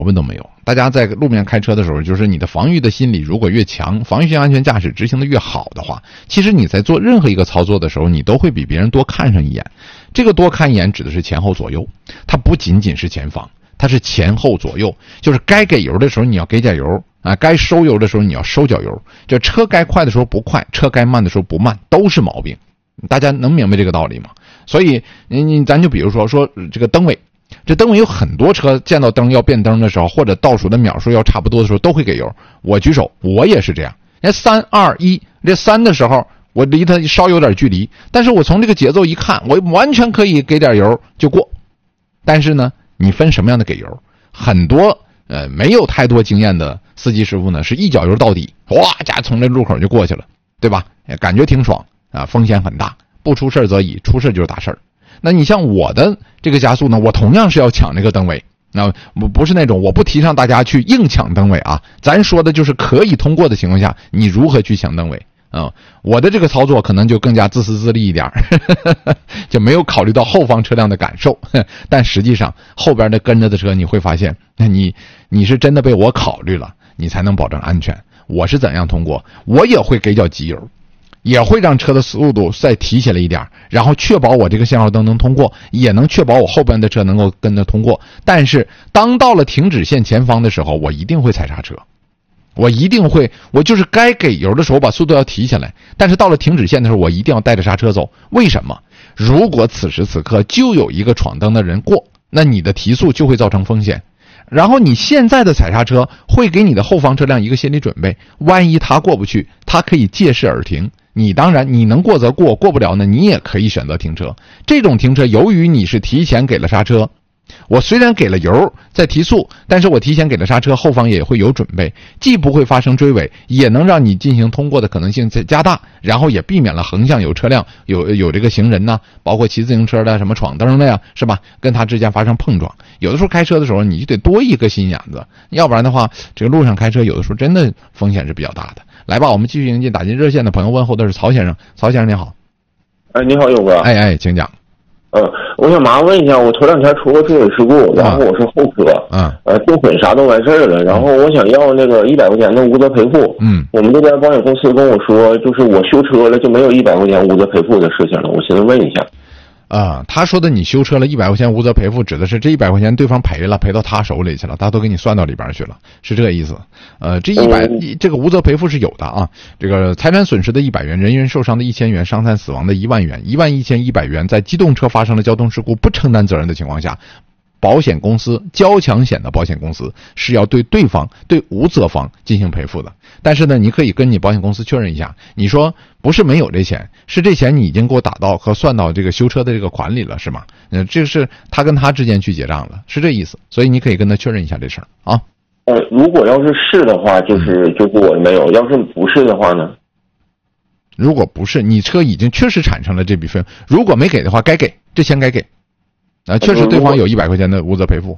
病都没有。大家在路面开车的时候，就是你的防御的心理如果越强，防御性安全驾驶执行的越好的话，其实你在做任何一个操作的时候，你都会比别人多看上一眼。这个多看一眼指的是前后左右，它不仅仅是前方，它是前后左右，就是该给油的时候你要给点油啊，该收油的时候你要收脚油。这车该快的时候不快，车该慢的时候不慢，都是毛病。大家能明白这个道理吗？所以咱就比如说这个灯尾，这灯尾有很多车见到灯要变灯的时候，或者倒数的秒数要差不多的时候都会给油。我举手，我也是这样。3、2、1，这3的时候我离它稍有点距离，但是我从这个节奏一看，我完全可以给点油就过。但是呢，你分什么样的给油？很多没有太多经验的司机师傅呢，是一脚油到底，哇家从这路口就过去了，对吧？感觉挺爽啊，风险很大，不出事则已，出事就是大事儿。那你像我的这个加速呢，我同样是要抢这个灯尾。那不是那种，我不提倡大家去硬抢灯尾啊，咱说的就是可以通过的情况下，你如何去抢灯尾啊？我的这个操作可能就更加自私自利一点就没有考虑到后方车辆的感受。但实际上后边的跟着的车，你会发现，那你是真的被我考虑了，你才能保证安全。我是怎样通过？我也会给脚急油，也会让车的速度再提起来一点，然后确保我这个信号灯能通过，也能确保我后边的车能够跟着通过。但是当到了停止线前方的时候，我一定会踩刹车，我就是该给油的时候把速度要提起来，但是到了停止线的时候，我一定要带着刹车走。为什么？如果此时此刻就有一个闯灯的人过，那你的提速就会造成风险。然后你现在的踩刹车会给你的后方车辆一个心理准备，万一他过不去，他可以借势而停。你当然你能过则过，过不了呢，你也可以选择停车。这种停车由于你是提前给了刹车，我虽然给了油在提速，但是我提前给了刹车，后方也会有准备，既不会发生追尾，也能让你进行通过的可能性加大，然后也避免了横向有车辆有这个行人呐，包括骑自行车的什么闯灯的呀，是吧？跟他之间发生碰撞。有的时候开车的时候你就得多一个心眼子，要不然的话这个路上开车有的时候真的风险是比较大的。来吧，我们继续迎接打进热线的朋友。问候的是曹先生。曹先生你好。 你好，勇哥。 请讲。 我想麻烦问一下，我头2天出过追尾事故，然后我是后车，订婚啥都完事儿了，然后我想要那个100块钱的无责赔付。我们这边保险公司跟我说，就是我修车了就没有100块钱无责赔付的事情了，我寻思问一下。 他说的你修车了100块钱无责赔付，指的是这100块钱对方赔了，赔到他手里去了，他都给你算到里边去了，是这个意思。这个无责赔付是有的啊。这个财产损失的100元，人员受伤的1000元，伤残死亡的1万元，11100元，在机动车发生了交通事故不承担责任的情况下，保险公司交强险的保险公司是要对对方对无责方进行赔付的。但是呢，你可以跟你保险公司确认一下，你说不是没有这钱，是这钱你已经给我打到和算到这个修车的这个款里了，是吗？这是他跟他之间去结账了，是这意思。所以你可以跟他确认一下这事儿啊。 如果要是的话，就我没有；要是不是的话呢？ 如果不是，你车已经确实产生了这笔费用，如果没给的话，该给这钱该给。确实对方有100块钱的无责赔付。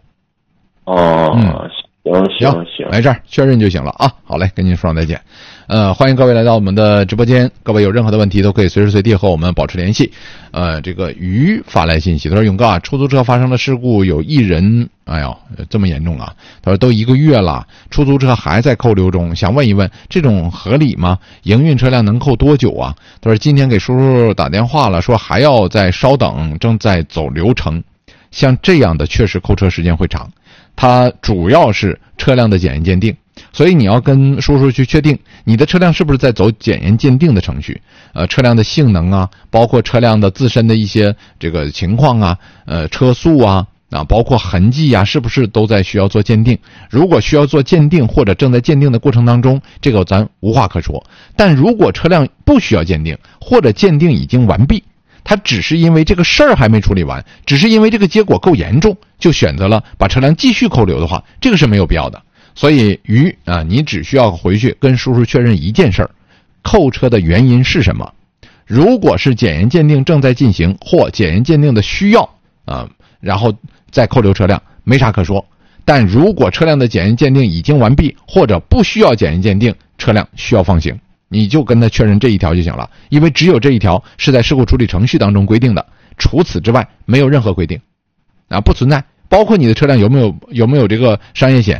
行，来这儿确认就行了啊。好嘞，跟您说声再见。欢迎各位来到我们的直播间，各位有任何的问题都可以随时随地和我们保持联系。这个于发来信息，他说勇哥啊，出租车发生了事故，有1人，哎呦，这么严重啊！他说都1个月了，出租车还在扣留中，想问一问，这种合理吗？营运车辆能扣多久啊？他说今天给叔叔打电话了，说还要再稍等，正在走流程。像这样的确实扣车时间会长，它主要是车辆的检验鉴定，所以你要跟叔叔去确定你的车辆是不是在走检验鉴定的程序，车辆的性能啊，包括车辆的自身的一些这个情况啊，车速啊，包括痕迹啊，是不是都在需要做鉴定？如果需要做鉴定或者正在鉴定的过程当中，这个咱无话可说。但如果车辆不需要鉴定，或者鉴定已经完毕，他只是因为这个事儿还没处理完，只是因为这个结果够严重，就选择了把车辆继续扣留的话，这个是没有必要的。所以你只需要回去跟叔叔确认一件事儿，扣车的原因是什么？如果是检验鉴定正在进行或检验鉴定的需要然后再扣留车辆，没啥可说。但如果车辆的检验鉴定已经完毕，或者不需要检验鉴定，车辆需要放行，你就跟他确认这一条就行了，因为只有这一条是在事故处理程序当中规定的，除此之外没有任何规定不存在。包括你的车辆有没有这个商业险，